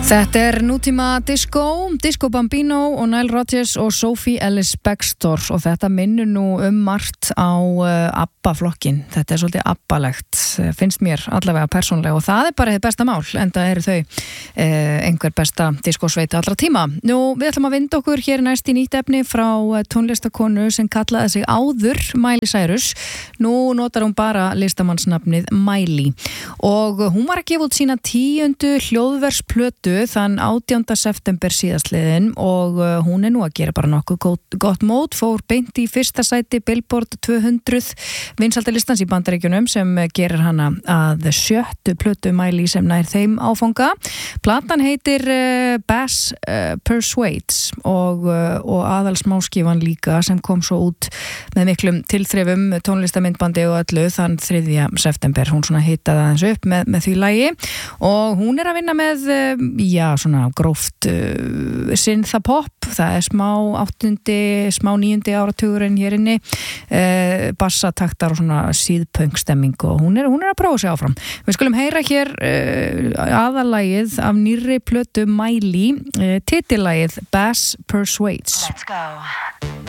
Þetta nútíma Disco Bambino og Nile Rodgers og Sophie Ellis-Bextor og þetta minnur nú margt á ABBA-flokkin. Þetta svolítið ABBA-legt, finnst mér allavega persónlega og það bara hið besta mál, enda eru þau einhver besta diskosveita allra tíma. Nú, við ætlum að vinda okkur hér næst í nýtt efni frá tónlistakonu sem kallaði sig áður Miley Cyrus. Nú notar hún bara listamannsnafnið Miley og hún var að gefa út sína 10. hljóðversplötu þann 18. september síðastliðin og hún nú að gera bara nokkuð gott mót, fór beint í fyrsta sæti Billboard 200 vinsældarlistans í Bandaríkjunum sem gerir hana að 7. plötu Miley sem nær þeim áfanga. Platan heitir Bass Persuades og aðalsmáskífan líka sem kom svo út með miklum tilþrifum tónlistamindbandi og öllu þann 3. september. Hún svona hitaði aðeins upp með því lagi og hún að vinna með svona gróft synthapop, það smá 8., smá 9. áratugurinn hér inni, bassataktar og svona síðpöngstemming og hún að prófa sig áfram. Við skulum heyra hér aðalagið af nýrri plötu Miley, titillagið Bass Persuades. Let's go.